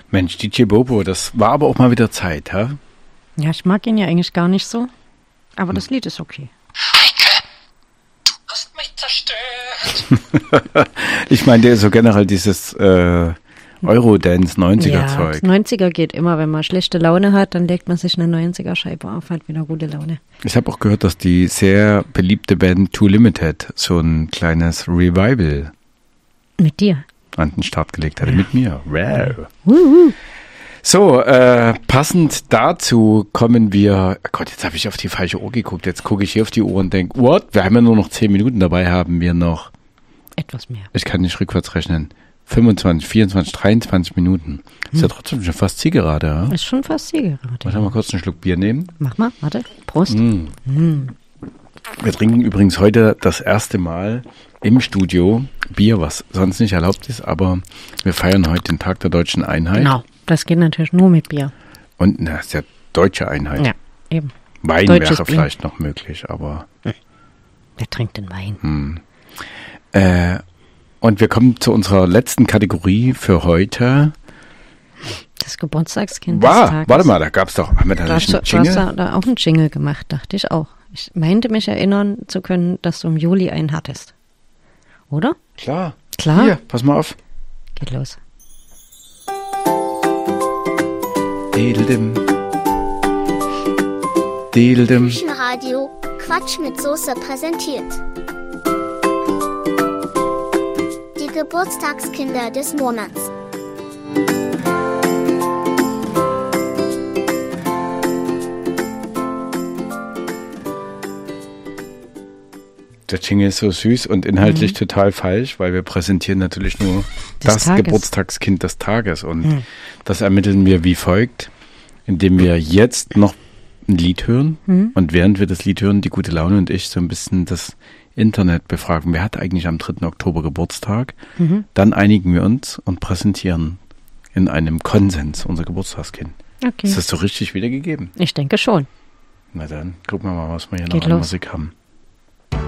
Mensch, DJ Bobo, das war aber auch mal wieder Zeit, hä? Ja, ich mag ihn ja eigentlich gar nicht so, aber das Lied ist okay. Heike, du hast mich zerstört. Ich meine, der ist so generell dieses Eurodance 90er-Zeug. Ja, 90er geht immer. Wenn man schlechte Laune hat, dann legt man sich eine 90er-Scheibe auf, hat wieder gute Laune. Ich habe auch gehört, dass die sehr beliebte Band Too Limited so ein kleines Revival Mit dir? an den Start gelegt hatte. Mit mir. Wow. Wuhu. So, passend dazu kommen wir, Gott, jetzt habe ich auf die falsche Uhr geguckt, jetzt gucke ich hier auf die Uhr und denke, what? Wir haben ja nur noch 10 Minuten, dabei haben wir noch, Etwas mehr. ich kann nicht rückwärts rechnen, 25, 24, 23 Minuten. Ist ja trotzdem schon fast Zielgerade, ja? Ist schon fast Zielgerade. Wollen wir mal kurz einen Schluck Bier nehmen? Mach mal, warte. Prost. Wir trinken übrigens heute das erste Mal im Studio Bier, was sonst nicht erlaubt ist, aber wir feiern heute den Tag der deutschen Einheit. Genau, das geht natürlich nur mit Bier. Und das ist ja deutsche Einheit. Ja, eben. Wein Deutsches wäre Bier. vielleicht noch möglich, aber... Wer trinkt den Wein? Und wir kommen zu unserer letzten Kategorie für heute. Das Geburtstagskind des Tages. Warte mal, da gab es doch, haben wir da nicht einen Du hast Jingle? da auch einen Jingle gemacht, dachte ich auch. Ich meinte mich erinnern zu können, dass du im Juli einen hattest. Oder? Klar. Klar? Hier, pass mal auf. Geht los. Dedeldim. Dedeldim. Küchenradio Quatsch mit Soße präsentiert. Die Geburtstagskinder des Monats. Der Jingle ist so süß und inhaltlich total falsch, weil wir präsentieren natürlich nur das Tages. Geburtstagskind des Tages. Und das ermitteln wir wie folgt, indem wir jetzt noch ein Lied hören und während wir das Lied hören, die gute Laune und ich so ein bisschen das Internet befragen. Wer hat eigentlich am 3. Oktober Geburtstag? Dann einigen wir uns und präsentieren in einem Konsens unser Geburtstagskind. Okay. Ist das so richtig wiedergegeben? Ich denke schon. Na dann, gucken wir mal, was wir hier Geht noch an los. Musik haben.